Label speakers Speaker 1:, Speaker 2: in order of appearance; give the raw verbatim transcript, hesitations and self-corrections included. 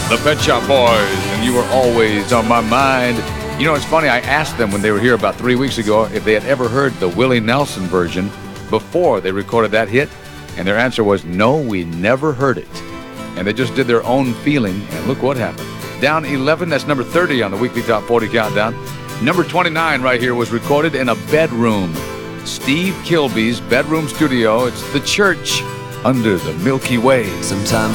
Speaker 1: The Pet Shop Boys, and you were always on my mind. You know, it's funny, I asked them when they were here about three weeks ago if they had ever heard the Willie Nelson version before they recorded that hit, and their answer was, no, we never heard it. And they just did their own feeling, and look what happened. Down eleven, that's number thirty on the weekly Top forty Countdown. Number twenty-nine right here was recorded in a bedroom. Steve Kilby's bedroom studio. It's The Church Under the Milky Way.
Speaker 2: Sometimes